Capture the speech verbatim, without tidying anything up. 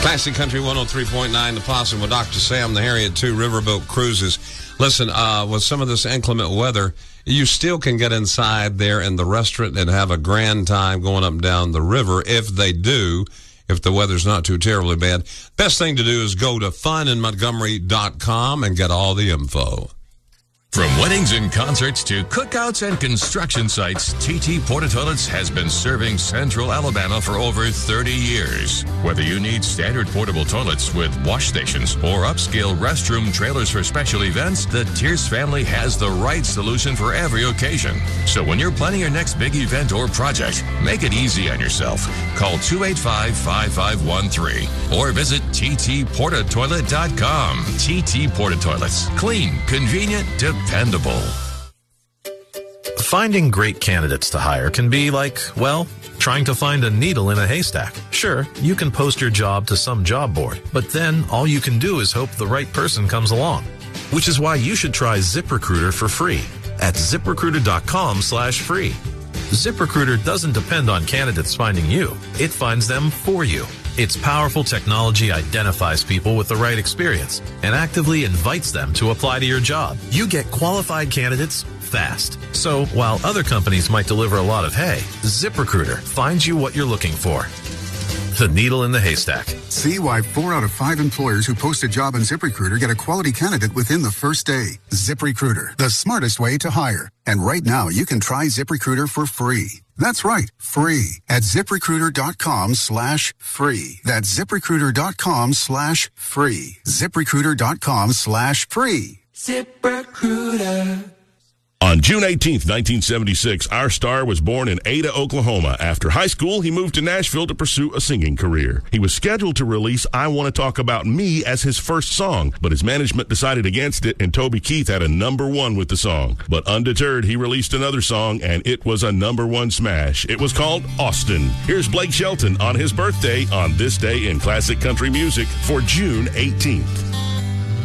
Classic Country one oh three point nine, The Possum with Doctor Sam, the Harriet two, Riverboat Cruises. Listen, uh, with some of this inclement weather, you still can get inside there in the restaurant and have a grand time going up and down the river if they do, if the weather's not too terribly bad. Best thing to do is go to fun in montgomery dot com and get all the info. From weddings and concerts to cookouts and construction sites, T T Porta Toilets has been serving Central Alabama for over thirty years. Whether you need standard portable toilets with wash stations or upscale restroom trailers for special events, the Tierce family has the right solution for every occasion. So when you're planning your next big event or project, make it easy on yourself. Call two eight five, five five one three or visit T T porta toilet dot com. T T Porta Toilets. Clean, convenient, dependable. Finding great candidates to hire can be like, well, trying to find a needle in a haystack. Sure, you can post your job to some job board, but then all you can do is hope the right person comes along. Which is why you should try ZipRecruiter for free at ziprecruiter dot com slash free. ZipRecruiter doesn't depend on candidates finding you. It finds them for you. Its powerful technology identifies people with the right experience and actively invites them to apply to your job. You get qualified candidates fast. So while other companies might deliver a lot of hay, ZipRecruiter finds you what you're looking for. The needle in the haystack. See why four out of five employers who post a job on ZipRecruiter get a quality candidate within the first day. ZipRecruiter, the smartest way to hire. And right now, you can try ZipRecruiter for free. That's right, free at ziprecruiter dot com slash free. That's ziprecruiter dot com slash free. ziprecruiter dot com slash free. ZipRecruiter. On June eighteenth, nineteen seventy-six, our star was born in Ada, Oklahoma. After high school, he moved to Nashville to pursue a singing career. He was scheduled to release I Want to Talk About Me as his first song, but his management decided against it, and Toby Keith had a number one with the song. But undeterred, he released another song, and it was a number one smash. It was called Austin. Here's Blake Shelton on his birthday on This Day in Classic Country Music for June eighteenth.